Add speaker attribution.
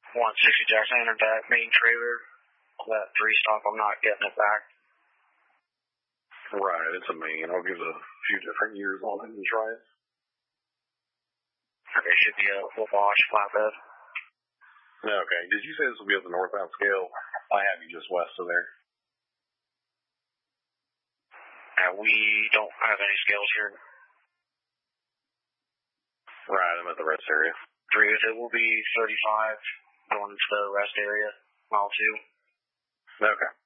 Speaker 1: 160 Jackson entered that main trailer. That 3-stop, I'm not getting it back.
Speaker 2: Right, it's a main. I'll give it a few different years on it and try it.
Speaker 1: Okay, should be a full wash flatbed.
Speaker 2: Okay, did you say this will be at the northbound scale? I have you just west of there.
Speaker 1: We don't have any scales here.
Speaker 2: Right, I'm at the rest area.
Speaker 1: 3, it will be 35 going into the rest area, mile 2.
Speaker 2: Okay.